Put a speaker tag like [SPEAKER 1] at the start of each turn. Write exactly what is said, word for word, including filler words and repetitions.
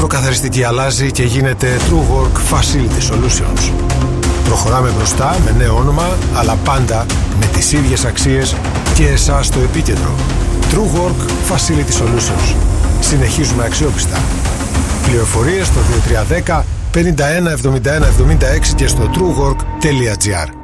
[SPEAKER 1] ηλεκτροκαθαριστική αλλάζει και γίνεται TrueWork Facility Solutions. Προχωράμε μπροστά με νέο όνομα, αλλά πάντα με τις ίδιες αξίες και εσάς στο επίκεντρο. TrueWork Facility Solutions. Συνεχίζουμε αξιόπιστα. Πληροφορίες στο δύο τρία ένα μηδέν πενήντα ένα εβδομήντα ένα εβδομήντα έξι και στο truework τελεία gr.